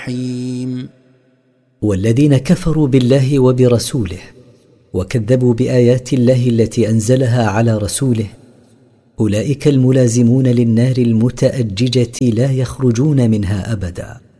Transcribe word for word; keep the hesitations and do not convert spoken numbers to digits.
الجحيم. والذين كفروا بالله وبرسوله وكذبوا بآيات الله التي أنزلها على رسوله أولئك الملازمون للنار المتأججة لا يخرجون منها أبدا.